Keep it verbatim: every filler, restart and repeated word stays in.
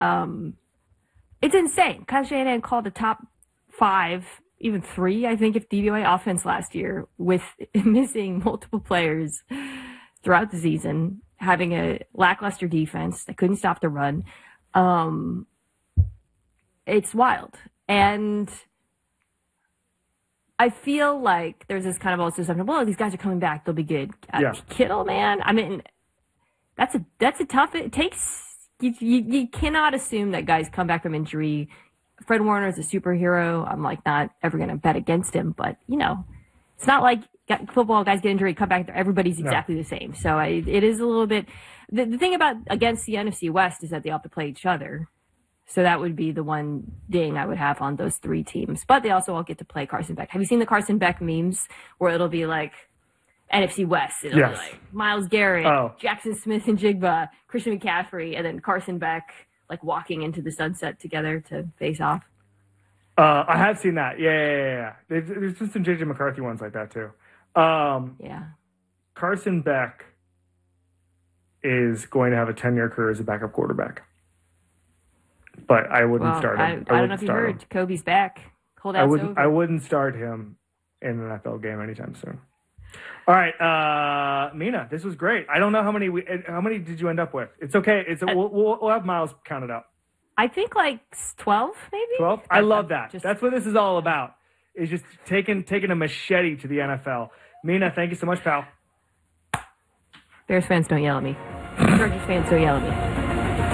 Um, it's insane. Kyle Shanahan called the top five, even three, I think, if D V O A offense last year with missing multiple players throughout the season, having a lackluster defense that couldn't stop the run. Um, it's wild. And I feel like there's this kind of also something, well, these guys are coming back. They'll be good. Yeah. Kittle, man, I mean, that's a that's a tough, it takes, you, you, you cannot assume that guys come back from injury. Fred Warner is a superhero. I'm like not ever going to bet against him, but you know, it's not like football guys get injured, come back, everybody's exactly no. the same. So I, it is a little bit, the, the thing about against the N F C West is that they all have to play each other. So that would be the one ding I would have on those three teams. But they also all get to play Carson Beck. Have you seen the Carson Beck memes where it'll be like N F C West? It'll yes. be like Myles Garrett, oh. Jackson Smith and Jigba, Christian McCaffrey, and then Carson Beck like walking into the sunset together to face off. Uh, I have seen that. Yeah, yeah, yeah. yeah. There's, there's just some J J McCarthy ones like that too. Um, yeah. Carson Beck is going to have a ten-year career as a backup quarterback. But I wouldn't well, start him. I, I, I don't know if you heard. Jacoby's back. Hold out. I wouldn't. I wouldn't start him in an N F L game anytime soon. All right, uh, Mina, this was great. I don't know how many. We, how many did you end up with? It's okay. It's a, uh, we'll, we'll we'll have Miles count it up. I think like twelve, maybe. Twelve. I love that. Just, That's what this is all about. Is just taking taking a machete to the N F L. Mina, thank you so much, pal. Bears fans don't yell at me. Chargers fans don't yell at me.